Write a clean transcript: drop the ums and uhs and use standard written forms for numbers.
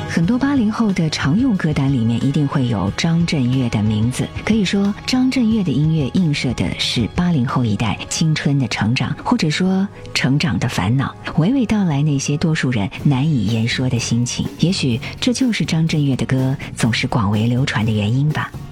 很多80后的常用歌单里面一定会有张震岳的名字，可以说张震岳的音乐映射的是80后一代青春的成长，或者说成长的烦恼，娓娓道来那些多数人难以言说的心情。也许这就是张震岳的歌总是广为流传的原因吧。